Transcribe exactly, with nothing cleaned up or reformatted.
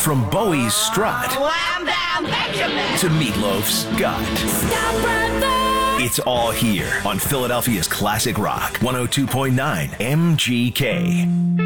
From Bowie's strut Wham down Benjamin to Meatloaf's gut. Stop right there. It's all here on Philadelphia's Classic Rock, one oh two point nine M G K.